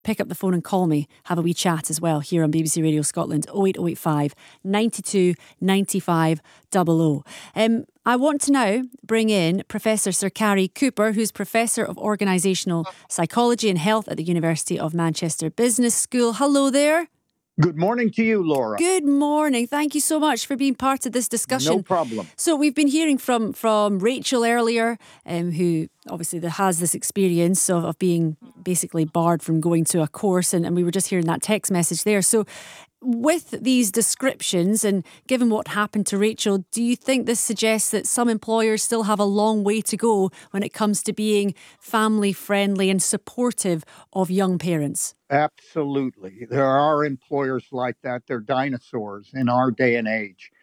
pick up the phone and call me, have a wee chat as well here on BBC Radio Scotland, 08085 92 95 00. I want to now bring in Professor Sir Carrie Cooper, who's Professor of Organisational Psychology and Health at the University of Manchester Business School. Hello there. Good morning to you, Laura. Good morning. Thank you so much for being part of this discussion. No problem. So we've been hearing from Rachel earlier, who obviously has this experience of being basically barred from going to a course, and we were just hearing that text message there. So with these descriptions and given what happened to Rachel, do you think this suggests that some employers still have a long way to go when it comes to being family friendly and supportive of young parents? Absolutely. There are employers like that. They're dinosaurs in our day and age.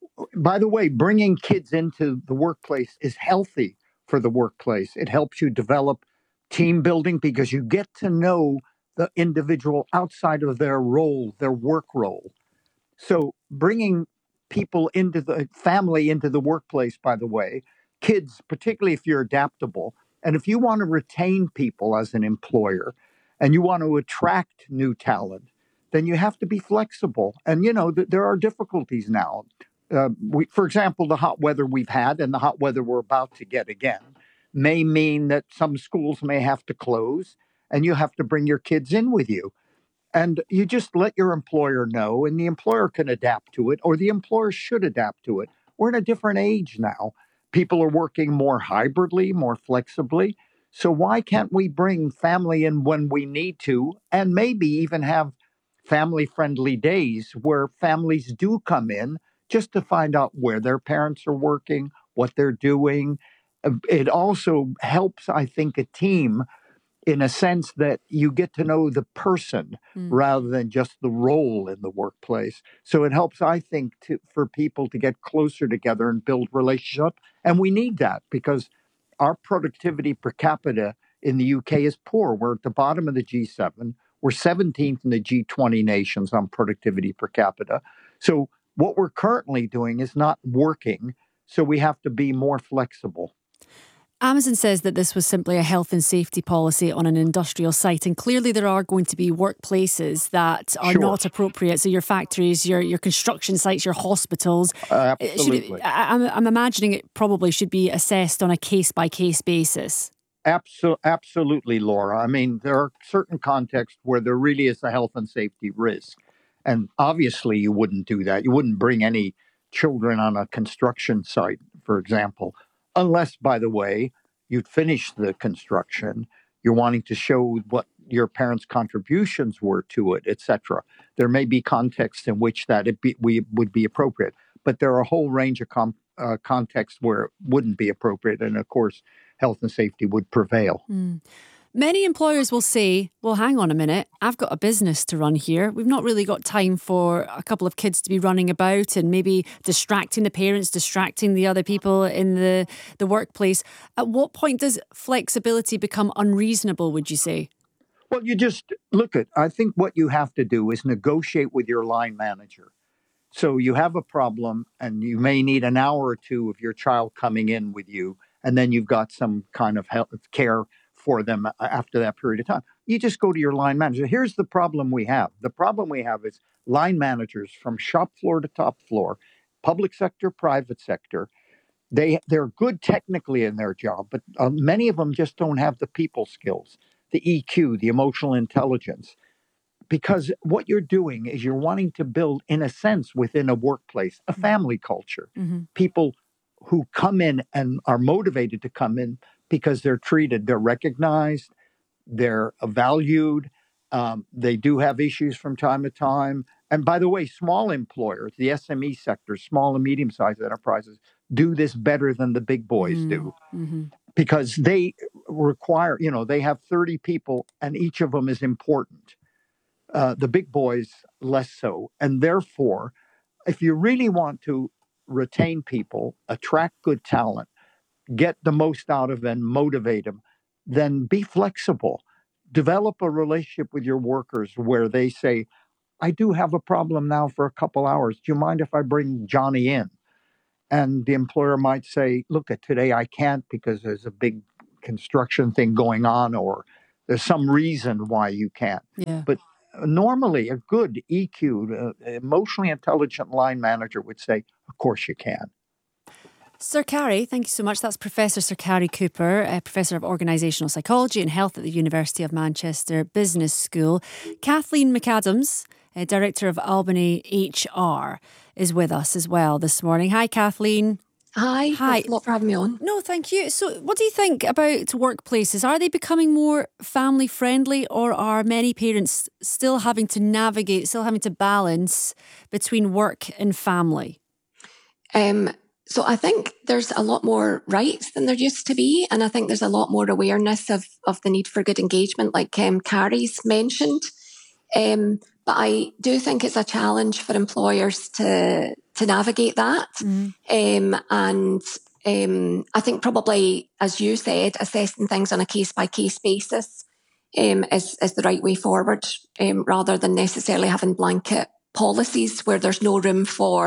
By the way, bringing kids into the workplace is healthy for the workplace. It helps you develop team building because you get to know the individual outside of their role, their work role. So bringing people into the family, into the workplace, by the way, kids, particularly if you're adaptable, and if you want to retain people as an employer and you want to attract new talent, then you have to be flexible. And, there are difficulties now. For example, the hot weather we've had and the hot weather we're about to get again may mean that some schools may have to close and you have to bring your kids in with you. And you just let your employer know, and the employer can adapt to it, or the employer should adapt to it. We're in a different age now. People are working more hybridly, more flexibly. So why can't we bring family in when we need to, and maybe even have family-friendly days where families do come in just to find out where their parents are working, what they're doing. It also helps, I think, a team in a sense that you get to know the person rather than just the role in the workplace. So it helps, I think, for people to get closer together and build relationships. And we need that because our productivity per capita in the UK is poor. We're at the bottom of the G7. We're 17th in the G20 nations on productivity per capita. So what we're currently doing is not working. So we have to be more flexible. Amazon says that this was simply a health and safety policy on an industrial site, and clearly there are going to be workplaces that are not appropriate. So your factories, your construction sites, your hospitals. Absolutely. I'm imagining it probably should be assessed on a case-by-case basis. Absolutely, Laura. I mean, there are certain contexts where there really is a health and safety risk. And obviously you wouldn't do that. You wouldn't bring any children on a construction site, for example. Unless, by the way, you'd finish the construction, you're wanting to show what your parents' contributions were to it, etc. There may be contexts in which that would be appropriate, but there are a whole range of contexts where it wouldn't be appropriate, and of course, health and safety would prevail. Many employers will say, well, hang on a minute, I've got a business to run here. We've not really got time for a couple of kids to be running about and maybe distracting the parents, distracting the other people in the workplace. At what point does flexibility become unreasonable, would you say? Well, you just I think what you have to do is negotiate with your line manager. So you have a problem and you may need an hour or two of your child coming in with you, and then you've got some kind of health care for them after that period of time. You just go to your line manager. Here's the problem we have. The problem we have is line managers from shop floor to top floor, public sector, private sector. They're good technically in their job, but many of them just don't have the people skills, the EQ, the emotional intelligence. Because what you're doing is you're wanting to build, in a sense, within a workplace, a family culture. People who come in and are motivated to come in because they're recognized, they're valued, they do have issues from time to time. And by the way, small employers, the SME sector, small and medium-sized enterprises, do this better than the big boys do. Because they require, they have 30 people and each of them is important. The big boys, less so. And therefore, if you really want to retain people, attract good talent, get the most out of them, motivate them, then be flexible. Develop a relationship with your workers where they say, I do have a problem now for a couple hours. Do you mind if I bring Johnny in? And the employer might say, look, today I can't because there's a big construction thing going on, or There's some reason why you can't. Yeah. But normally, a good EQ, emotionally intelligent line manager would say, of course you can. Sir Carrie, thank you so much. That's Professor Sir Carrie Cooper, Professor of Organisational Psychology and Health at the University of Manchester Business School. Kathleen McAdams, Director of Albany HR, is with us as well this morning. Hi, Kathleen. Hi. Thanks a lot for having me on. No, thank you. So what do you think about workplaces? Are they becoming more family friendly, or are many parents still having to navigate, still having to balance between work and family? So I think there's a lot more rights than there used to be. And I think there's a lot more awareness of the need for good engagement, like Carrie's mentioned. But I do think it's a challenge for employers to navigate that. And I think probably, as you said, assessing things on a case-by-case basis is the right way forward, rather than necessarily having blanket policies where there's no room for